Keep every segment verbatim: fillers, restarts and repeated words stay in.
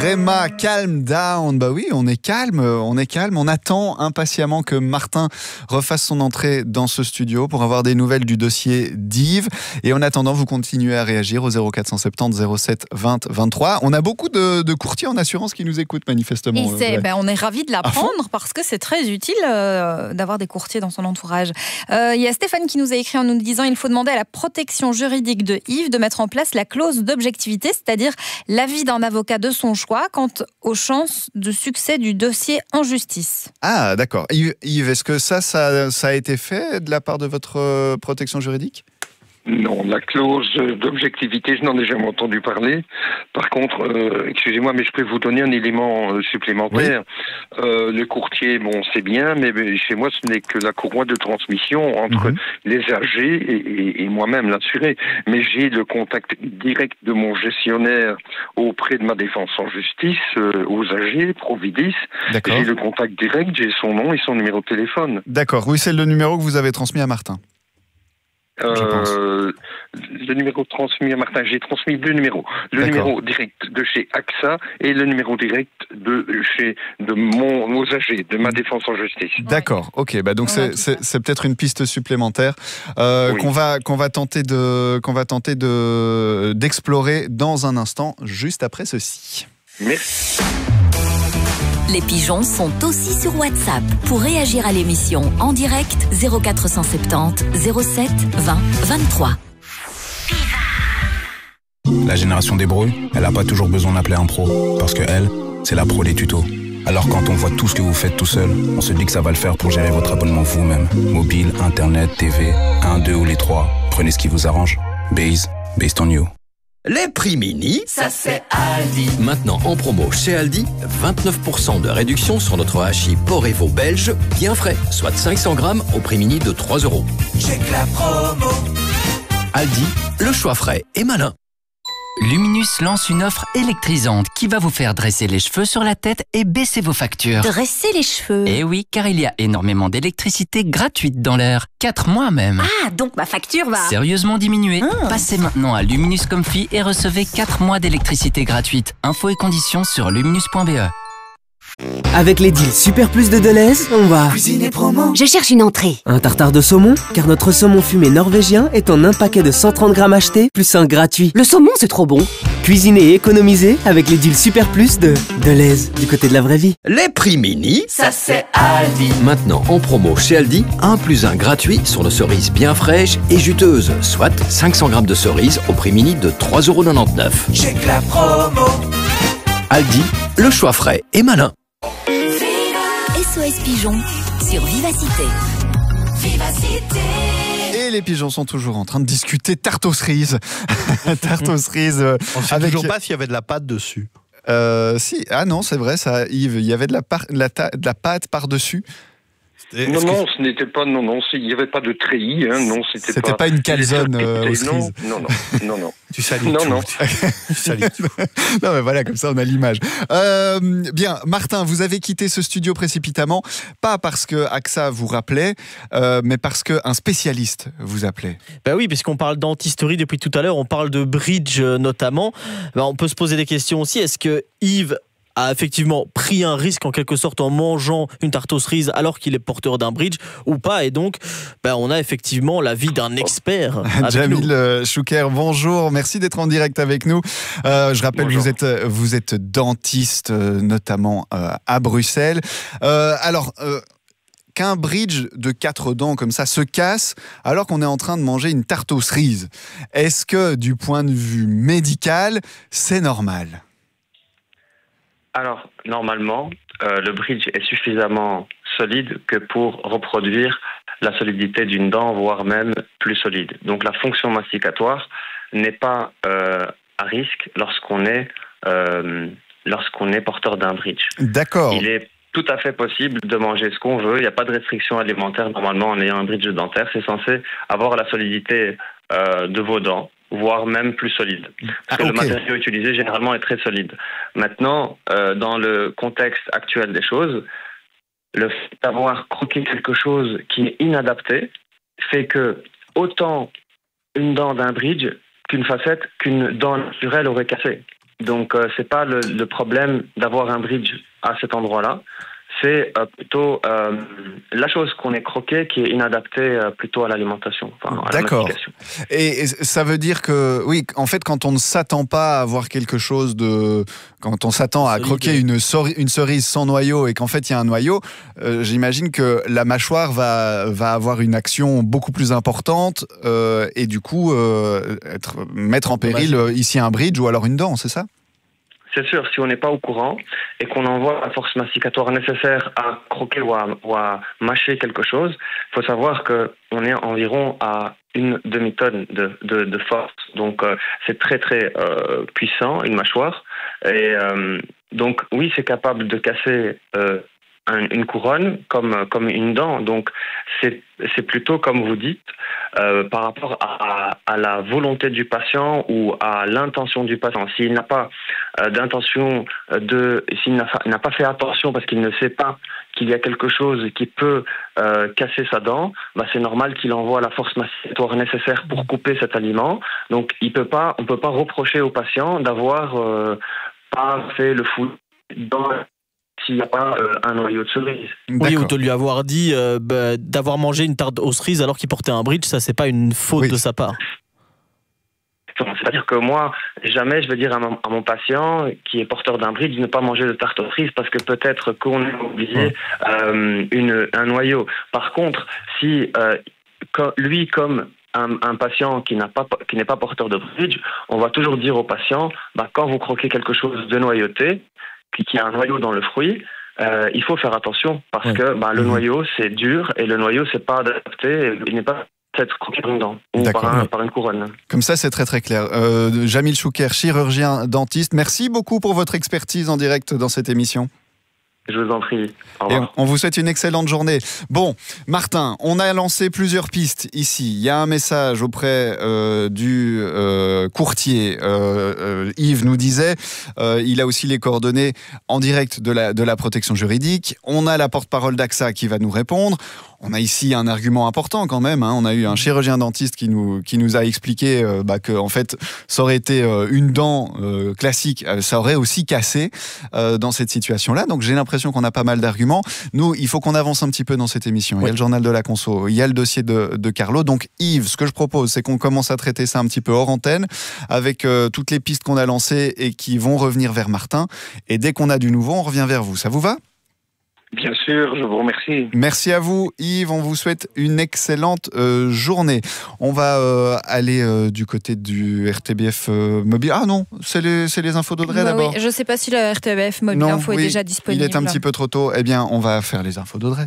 Rema, calm down. Bah oui, on est calme, on est calme. On attend impatiemment que Martin refasse son entrée dans ce studio pour avoir des nouvelles du dossier d'Yves. Et en attendant, vous continuez à réagir au zéro quatre cent soixante-dix zéro sept vingt vingt-trois. On a beaucoup de, de courtiers en assurance qui nous écoutent manifestement. Et c'est, ouais. ben, on est ravis de l'apprendre parce que c'est très utile euh, d'avoir des courtiers dans son entourage. Il euh, y a Stéphane qui nous a écrit en nous disant il faut demander à la protection juridique de Yves de mettre en place la clause d'objectivité, c'est-à-dire l'avis d'un avocat de son choix quant aux chances de succès du dossier en justice. Ah, d'accord. Yves, Yves, est-ce que ça, ça, ça a été fait de la part de votre euh, protection juridique ? Non, la clause d'objectivité, je n'en ai jamais entendu parler. Par contre, euh, excusez-moi, mais je peux vous donner un élément euh, supplémentaire. Oui. Euh, le courtier, bon, c'est bien, mais chez moi, ce n'est que la courroie de transmission entre mmh. les âgés et, et, et moi-même, l'assuré. Mais j'ai le contact direct de mon gestionnaire auprès de ma défense en justice, euh, aux âgés, Providis. J'ai le contact direct, j'ai son nom et son numéro de téléphone. D'accord, oui, c'est le numéro que vous avez transmis à Martin. Euh, le numéro transmis à Martin, j'ai transmis deux numéros. Le D'accord. numéro direct de chez A X A et le numéro direct de chez de mon nos âgés, de ma défense en justice. D'accord, ok. Bah donc c'est, c'est, c'est peut-être une piste supplémentaire euh, oui. qu'on va qu'on va tenter de qu'on va tenter de d'explorer dans un instant, juste après ceci. Merci. Les pigeons sont aussi sur WhatsApp. Pour réagir à l'émission en direct, zéro quatre cent soixante-dix zéro sept vingt vingt-trois. La génération des bros, elle n'a pas toujours besoin d'appeler un pro. Parce que elle, c'est la pro des tutos. Alors quand on voit tout ce que vous faites tout seul, on se dit que ça va le faire pour gérer votre abonnement vous-même. Mobile, internet, T V, un, deux ou les trois. Prenez ce qui vous arrange. Base, based on you. Les prix mini, ça c'est Aldi. Maintenant en promo chez Aldi, vingt-neuf pour cent de réduction sur notre hachis porc et veau belge, bien frais, soit cinq cents grammes au prix mini de trois euros. Check la promo. Aldi, le choix frais et malin. Luminus lance une offre électrisante qui va vous faire dresser les cheveux sur la tête et baisser vos factures. Dresser les cheveux? Eh oui, car il y a énormément d'électricité gratuite dans l'air. Quatre mois même. Ah, donc ma facture va... Sérieusement diminuer. Ah. Passez maintenant à Luminus Comfy et recevez quatre mois d'électricité gratuite. Infos et conditions sur luminus point b e. Avec les deals Super Plus de Deleuze, on va cuisiner promo. Je cherche une entrée. Un tartare de saumon, car notre saumon fumé norvégien est en un paquet de cent trente grammes acheté, plus un gratuit. Le saumon, c'est trop bon. Cuisiner et économiser avec les deals Super Plus de Deleuze, du côté de la vraie vie. Les prix mini, ça c'est Aldi. Maintenant en promo chez Aldi, un plus un gratuit sur nos cerises bien fraîches et juteuses, soit cinq cents grammes de cerises au prix mini de trois euros quatre-vingt-dix-neuf. Check la promo. Aldi, le choix frais et malin. S O S Pigeon sur Vivacité. Vivacité. Et les pigeons sont toujours en train de discuter tarte aux cerises. Tarte aux cerises. Euh, On ne sait avec... toujours pas s'il y avait de la pâte dessus. Euh, si, ah non, c'est vrai, ça, Yves. Il y avait de la, par... de la, ta... de la pâte par-dessus. Non, non, ce n'était pas, non, non, il n'y avait pas de treillis, hein, non, c'était, c'était pas... pas une calzone euh, aux cerises. Non, non, non, non. Tu salis non, tout. Non, tu salis tout. Non, mais voilà, comme ça, on a l'image. Euh, bien, Martin, vous avez quitté ce studio précipitamment, pas parce que A X A vous rappelait, euh, mais parce qu'un spécialiste vous appelait. Ben oui, puisqu'on parle d'antistorie depuis tout à l'heure, on parle de bridge notamment. Ben on peut se poser des questions aussi. Est-ce que Yves a effectivement pris un risque en quelque sorte en mangeant une tarte aux cerises alors qu'il est porteur d'un bridge ou pas, et donc ben, on a effectivement l'avis d'un expert. Jamil Chouker, bonjour, merci d'être en direct avec nous. Euh, je rappelle, vous êtes, vous êtes dentiste notamment euh, à Bruxelles. Euh, alors... Euh, qu'un bridge de quatre dents comme ça se casse alors qu'on est en train de manger une tarte aux cerises, est-ce que du point de vue médical, c'est normal ? Alors, normalement, euh, le bridge est suffisamment solide que pour reproduire la solidité d'une dent, voire même plus solide. Donc, la fonction masticatoire n'est pas euh, à risque lorsqu'on est, euh, lorsqu'on est porteur d'un bridge. D'accord. Il est tout à fait possible de manger ce qu'on veut. Il n'y a pas de restriction alimentaire normalement en ayant un bridge dentaire. C'est censé avoir la solidité euh, de vos dents, voire même plus solide. Parce que ah, okay. le matériau utilisé, généralement, est très solide. Maintenant, euh, dans le contexte actuel des choses, le fait d'avoir croqué quelque chose qui est inadapté fait que autant une dent d'un bridge qu'une facette qu'une dent naturelle aurait cassé. Donc, euh, c'est pas le, le problème d'avoir un bridge à cet endroit-là. C'est euh, plutôt euh, la chose qu'on est croqué qui est inadaptée euh, plutôt à l'alimentation. Enfin, à D'accord. la et, et ça veut dire que, oui, en fait, quand on ne s'attend pas à avoir quelque chose de... Quand on s'attend à croquer une, sori- une cerise sans noyau et qu'en fait, il y a un noyau, euh, j'imagine que la mâchoire va, va avoir une action beaucoup plus importante euh, et du coup, euh, être, mettre en péril euh, ici un bridge ou alors une dent, c'est ça ? C'est sûr, si on n'est pas au courant et qu'on envoie la force masticatoire nécessaire à croquer ou à, ou à mâcher quelque chose, il faut savoir qu'on est environ à une demi-tonne de, de, de force. Donc, euh, c'est très, très euh, puissant, une mâchoire. Et euh, donc, oui, c'est capable de casser euh, un, une couronne comme, comme une dent. Donc, c'est, c'est plutôt, comme vous dites, euh, par rapport à, à la volonté du patient ou à l'intention du patient. S'il n'a pas euh, d'intention de... S'il n'a, n'a pas fait attention parce qu'il ne sait pas qu'il y a quelque chose qui peut euh, casser sa dent, bah c'est normal qu'il envoie la force masticatoire nécessaire pour couper cet aliment. Donc, il peut pas, on ne peut pas reprocher au patient d'avoir euh, pas fait le fou dans... s'il n'y a pas euh, un noyau de cerise. Oui, ou de lui avoir dit euh, bah, d'avoir mangé une tarte aux cerises alors qu'il portait un bridge, ça c'est pas une faute oui. de sa part. C'est-à-dire que moi, jamais je vais dire à mon, à mon patient qui est porteur d'un bridge de ne pas manger de tarte aux cerises parce que peut-être qu'on a oublié ouais. euh, une, un noyau. Par contre, si euh, comme, lui, comme un, un patient qui, n'a pas, qui n'est pas porteur de bridge, on va toujours dire au patient, bah, quand vous croquez quelque chose de noyauté, qui a un noyau dans le fruit, euh, il faut faire attention parce ouais. que bah, le mmh. noyau c'est dur et le noyau c'est pas adapté, il n'est pas être croqué par une dent ou par, un, par une couronne. Comme ça c'est très très clair. Euh, Jamil Chouker, chirurgien dentiste, merci beaucoup pour votre expertise en direct dans cette émission. Je vous en prie. Et on vous souhaite une excellente journée. Bon, Martin, on a lancé plusieurs pistes ici. Il y a un message auprès euh, du euh, courtier. Euh, euh, Yves nous disait, euh, il a aussi les coordonnées en direct de la, de la protection juridique. On a la porte-parole d'A X A qui va nous répondre. On a ici un argument important quand même. Hein. On a eu un chirurgien dentiste qui nous, qui nous a expliqué euh, bah, que en fait, ça aurait été euh, une dent euh, classique, euh, ça aurait aussi cassé euh, dans cette situation-là. Donc j'ai l'impression qu'on a pas mal d'arguments. Nous, il faut qu'on avance un petit peu dans cette émission. Oui. Il y a le journal de la conso, il y a le dossier de, de Carlo. Donc Yves, ce que je propose, c'est qu'on commence à traiter ça un petit peu hors antenne avec euh, toutes les pistes qu'on a lancées et qui vont revenir vers Martin. Et dès qu'on a du nouveau, on revient vers vous. Ça vous va ? Bien sûr, je vous remercie. Merci à vous Yves, on vous souhaite une excellente euh, journée. On va euh, aller euh, du côté du R T B F euh, mobile. Ah non, c'est les, c'est les infos d'Audrey bah d'abord. Oui, je ne sais pas si le R T B F mobile non, info oui, est déjà disponible. Il est un petit peu trop tôt. Eh bien, on va faire les infos d'Audrey.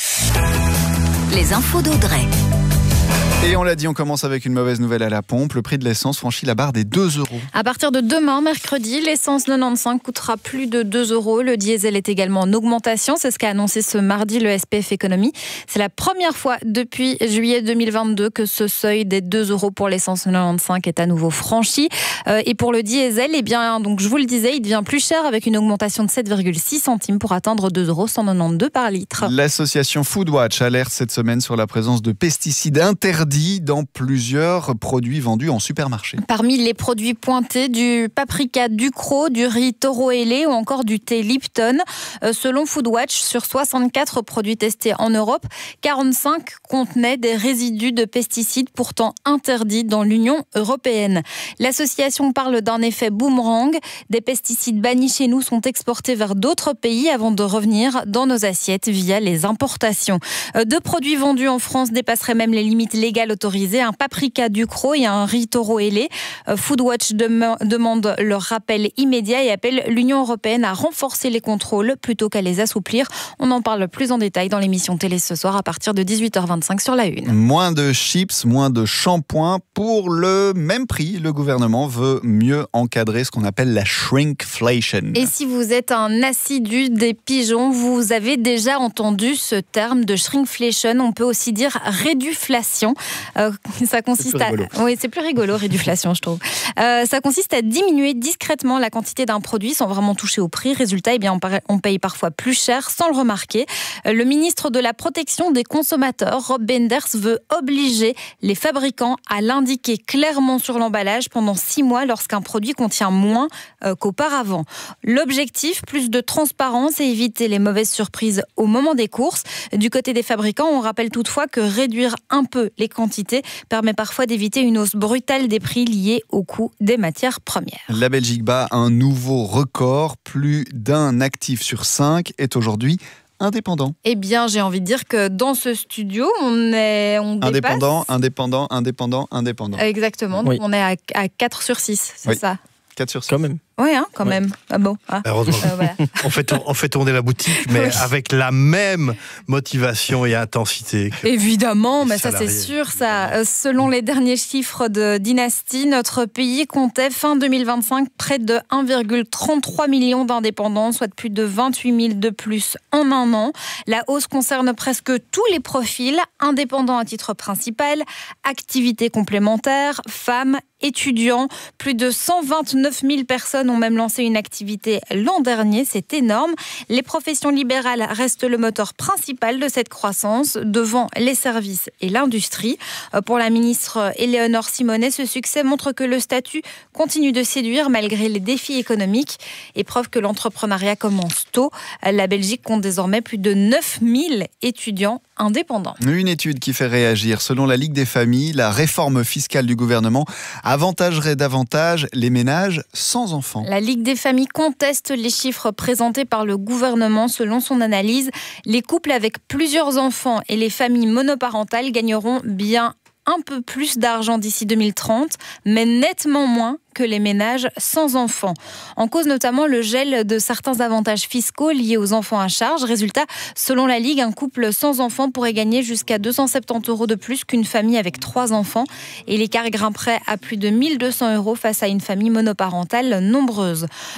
Les infos d'Audrey. Et on l'a dit, on commence avec une mauvaise nouvelle à la pompe. Le prix de l'essence franchit la barre des deux euros. À partir de demain, mercredi, l'essence quatre-vingt-quinze coûtera plus de deux euros. Le diesel est également en augmentation. C'est ce qu'a annoncé ce mardi le S P F Économie. C'est la première fois depuis juillet deux mille vingt-deux que ce seuil des deux euros pour l'essence quatre-vingt-quinze est à nouveau franchi. Euh, et pour le diesel, eh bien, donc, je vous le disais, il devient plus cher avec une augmentation de sept virgule six centimes pour atteindre deux euros cent quatre-vingt-douze par litre. L'association Foodwatch alerte cette semaine sur la présence de pesticides interdits dans plusieurs produits vendus en supermarché. Parmi les produits pointés, du paprika Ducros, du riz Toro Ailé ou encore du thé Lipton. Euh, selon Foodwatch, sur soixante-quatre produits testés en Europe, quarante-cinq contenaient des résidus de pesticides pourtant interdits dans l'Union européenne. L'association parle d'un effet boomerang. Des pesticides bannis chez nous sont exportés vers d'autres pays avant de revenir dans nos assiettes via les importations. Euh, deux produits vendus en France dépasseraient même les limites légales autorisées, un paprika Ducros et un riz Toro Ailé. Euh, Foodwatch dem- demande leur rappel immédiat et appelle l'Union européenne à renforcer les contrôles plutôt qu'à les assouplir. On en parle plus en détail dans l'émission télé ce soir à partir de dix-huit heures vingt-cinq sur la Une. Moins de chips, moins de shampoing pour le même prix. Le gouvernement veut mieux encadrer ce qu'on appelle la shrinkflation. Et si vous êtes un assidu des pigeons, vous avez déjà entendu ce terme de shrinkflation. On peut aussi dire réduflation. Euh, ça consiste à, oui, c'est plus rigolo, réduflation, je trouve. Euh, ça consiste à diminuer discrètement la quantité d'un produit sans vraiment toucher au prix. Résultat, eh bien, on paye parfois plus cher sans le remarquer. Le ministre de la Protection des consommateurs, Rob Benders, veut obliger les fabricants à l'indiquer clairement sur l'emballage pendant six mois lorsqu'un produit contient moins euh, qu'auparavant. L'objectif, plus de transparence et éviter les mauvaises surprises au moment des courses. Du côté des fabricants, on rappelle toutefois que réduire un peu les quantités permet parfois d'éviter une hausse brutale des prix liés au coût des matières premières. La Belgique bat un nouveau record. Plus d'un actif sur cinq est aujourd'hui indépendant. Eh bien, j'ai envie de dire que dans ce studio, on est on indépendant, dépasse... indépendant, indépendant, indépendant. Exactement. Donc Oui. on est à, à quatre sur six, c'est Oui. ça. quatre sur six. Quand même. Oui, hein, quand Ouais. même. Ah bon. Ah. Heureusement. Euh, voilà. on, fait tour- on fait tourner la boutique, mais Oui. avec la même motivation et intensité. Que... Évidemment, mais ça salariés, c'est sûr. Ça, Euh, selon les derniers chiffres de Dynasty, notre pays comptait fin deux mille vingt-cinq près de un virgule trente-trois million d'indépendants, soit de plus de vingt-huit mille de plus en un an. La hausse concerne presque tous les profils, indépendants à titre principal, activités complémentaires, femmes, étudiants. Plus de cent vingt-neuf mille personnes ont même lancé une activité l'an dernier, c'est énorme. Les professions libérales restent le moteur principal de cette croissance, devant les services et l'industrie. Pour la ministre Éléonore Simonet, ce succès montre que le statut continue de séduire malgré les défis économiques et preuve que l'entrepreneuriat commence tôt. La Belgique compte désormais plus de neuf mille étudiants indépendants. Une étude qui fait réagir. Selon la Ligue des familles, la réforme fiscale du gouvernement avantagerait davantage les ménages sans enfants. La Ligue des familles conteste les chiffres présentés par le gouvernement. Selon son analyse, les couples avec plusieurs enfants et les familles monoparentales gagneront bien un peu plus d'argent d'ici deux mille trente, mais nettement moins que les ménages sans enfants. En cause notamment le gel de certains avantages fiscaux liés aux enfants à charge. Résultat, selon la Ligue, un couple sans enfants pourrait gagner jusqu'à deux cent soixante-dix euros de plus qu'une famille avec trois enfants. Et l'écart grimperait à plus de mille deux cents euros face à une famille monoparentale nombreuse.